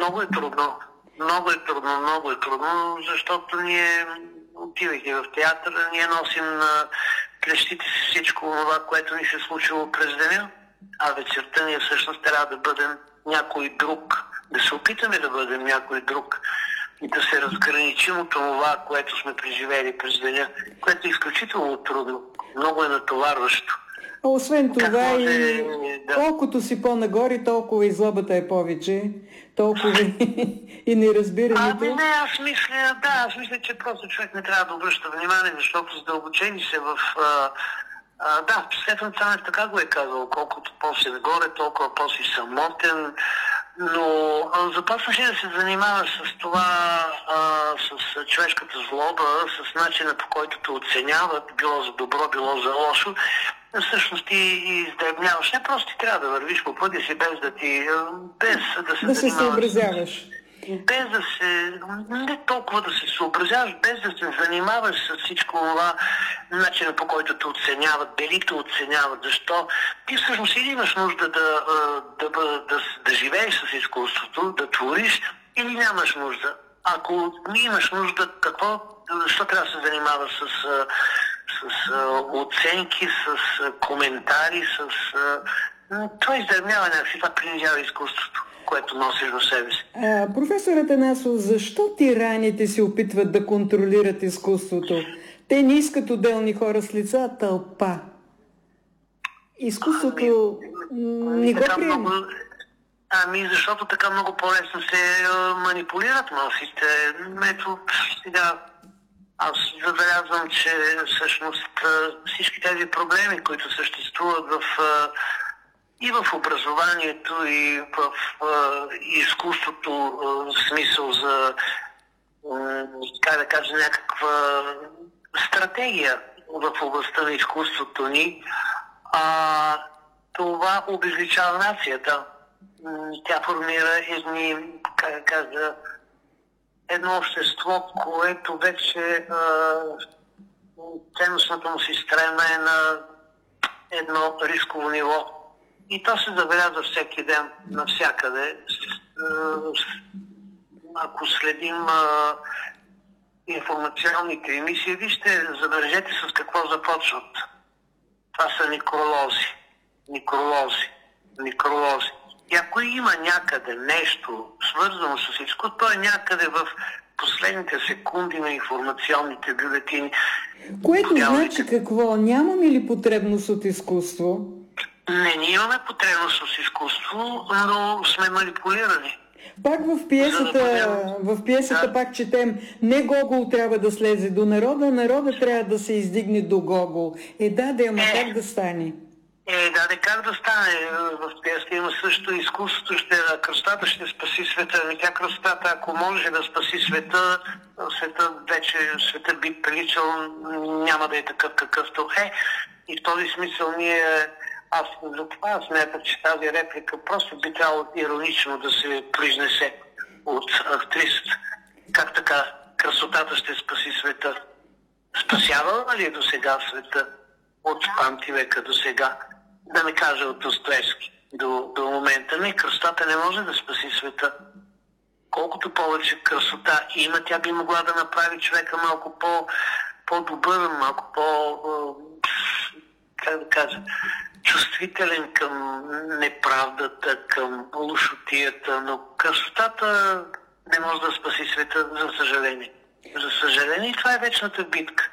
Много е трудно. Много е трудно, защото ние, отивайки в театъра, ние носим на плещите си всичко това, което ни се е случило през деня, а вечерта ние всъщност трябва да бъдем някой друг, да се опитаме да бъдем някой друг и да се разграничим от това, което сме преживели през деня, което е изключително трудно, много е натоварващо. А освен това да. колкото си по-нагоре, толкова и злобата е повече, толкова и неразбирането. Аз мисля, че просто човек не трябва да обръща внимание, защото задълбочени се в... Стефан Цанев така го е казал, колкото по-си нагоре, толкова по-си самотен, но започнаше да се занимава с това, с човешката злоба, с начина, по който те оценяват, било за добро, било за лошо. Всъщност ти издребняваш. Не просто ти трябва да вървиш по пътя си, без да се съобразяваш. Не толкова да се съобразяваш, без да се занимаваш с всичко това, начина по който те оценяват, дали те оценяват, защо. Ти всъщност или имаш нужда да живееш с изкуството, да твориш, или нямаш нужда. Ако не имаш нужда, защо трябва да се занимава с оценки, с коментари, това издърмява някакси, това принизява изкуството, което носиш в себе си. Професор Атанасов, защо тираните се опитват да контролират изкуството? Те не искат отделни хора с лица, а тълпа. Изкуството не го приема. Защото така много по-лесно се манипулират масите. Ето, сега аз забелязвам, че всъщност всички тези проблеми, които съществуват и в образованието, и в изкуството, в смисъл за, някаква стратегия в областта на изкуството ни, това обезличава нацията. Тя формира едно общество, което вече ценностната му система е на едно рисково ниво. И то се забелязва всеки ден, навсякъде. Ако следим информационните емисии, вижте, забележете с какво започват. Това са некролози. И ако има някъде нещо свързано с изкуство, то е някъде в последните секунди на информационните бюлетини. Което значи какво? Нямаме ли потребност от изкуство? Не, ние имаме потребност от изкуство, но сме манипулирани. Пак в пиесата пак четем, не Гогол трябва да слезе до народа трябва да се издигне до Гогол. Как да стане? Как да стане? В пиесата има също изкуството, красотата ще спаси света. Тя красотата, ако може да спаси света, света би приличал, няма да е такъв какъвто е. И в този смисъл аз смятам, че тази реплика просто би трябвало иронично да се произнесе от актрисата. Как така красотата ще спаси света? Спасявала ли е до сега света от антивека до сега? Да не кажа от Достоевски до момента. Не, красотата не може да спаси света. Колкото повече красота има, тя би могла да направи човека малко по-добър, малко чувствителен към неправдата, към лошотията, но красотата не може да спаси света, за съжаление. За съжаление, това е вечната битка.